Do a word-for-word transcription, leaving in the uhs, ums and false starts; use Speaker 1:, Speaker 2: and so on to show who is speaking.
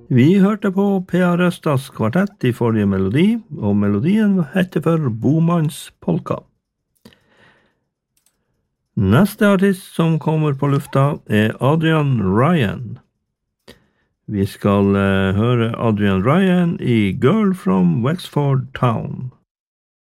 Speaker 1: Vi hørte på P A Røstas kvartett i forrige melodi, og melodien heter for Bomans polka. Neste artist som kommer på lufta er Adrian Ryan. Vi skal uh, høre Adrian Ryan i Girl from Wexford Town.